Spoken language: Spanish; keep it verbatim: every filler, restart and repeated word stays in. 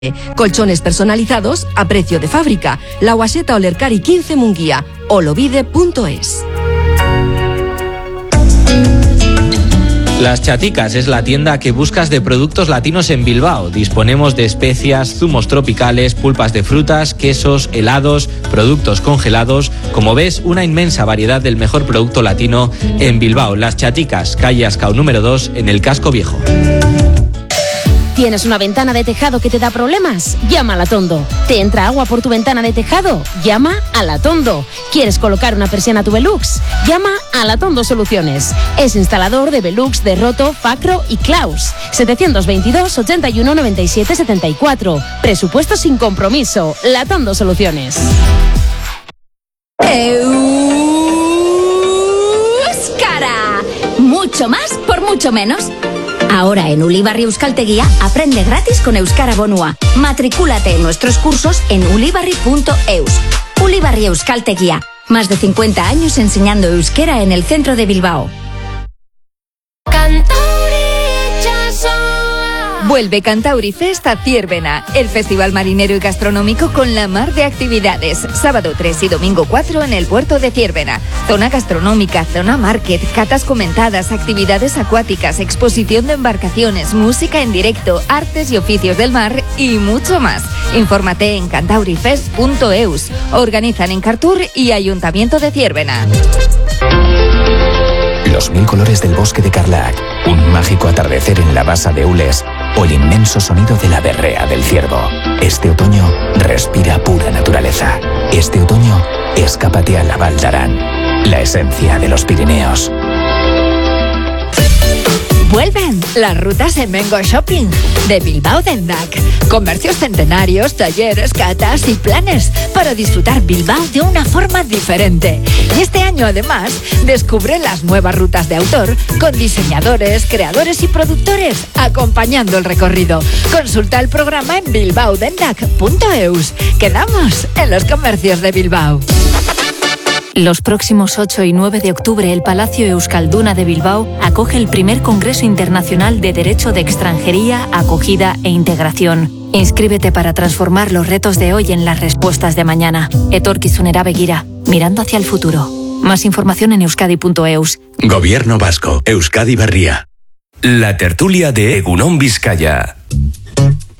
Colchones personalizados a precio de fábrica. La Guaseta Olercari quince Munguía. Olovide punto es. Las Chaticas es la tienda que buscas de productos latinos en Bilbao. Disponemos de especias, zumos tropicales, pulpas de frutas, quesos, helados, productos congelados. Como ves, una inmensa variedad del mejor producto latino en Bilbao. Las Chaticas, calle Ascao número dos, en el Casco Viejo. ¿Tienes una ventana de tejado que te da problemas? Llama a Latondo. ¿Te entra agua por tu ventana de tejado? Llama a Latondo. ¿Quieres colocar una persiana a tu Velux? Llama a Latondo Soluciones. Es instalador de Velux, de Roto, Facro y Klaus. setecientos veintidós, ochenta y uno, noventa y siete, setenta y cuatro. Presupuesto sin compromiso. Latondo Soluciones. ¡Euskara! Mucho más por mucho menos. Ahora en Ulibarri Euskaltegia aprende gratis con Euskara Bonua. Matricúlate en nuestros cursos en ulibarri punto eus. Ulibarri Euskaltegia. Más de cincuenta años enseñando euskera en el centro de Bilbao. Vuelve Cantauri Fest a Ziérbena, el festival marinero y gastronómico con la mar de actividades. Sábado tres y domingo cuatro en el puerto de Ziérbena. Zona gastronómica, zona market, catas comentadas, actividades acuáticas, exposición de embarcaciones, música en directo, artes y oficios del mar y mucho más. Infórmate en cantaurifest punto eus. Organizan Encartur y Ayuntamiento de Ziérbena. Los mil colores del bosque de Carlac, un mágico atardecer en la basa de Ules o el inmenso sonido de la berrea del ciervo. Este otoño respira pura naturaleza. Este otoño escápate a la Val d'Aran, la esencia de los Pirineos. Vuelven las rutas en Mengo Shopping de Bilbao Dendac. Comercios centenarios, talleres, catas y planes para disfrutar Bilbao de una forma diferente. Y este año además descubre las nuevas rutas de autor con diseñadores, creadores y productores acompañando el recorrido. Consulta el programa en bilbao dendac punto eus. Quedamos en los comercios de Bilbao. Los próximos ocho y nueve de octubre el Palacio Euskalduna de Bilbao acoge el primer Congreso Internacional de Derecho de Extranjería, Acogida e Integración. Inscríbete para transformar los retos de hoy en las respuestas de mañana. Etorkizunera begira, mirando hacia el futuro. Más información en euskadi punto eus. Gobierno Vasco, Euskadi Berria. La tertulia de Egunon Vizcaya.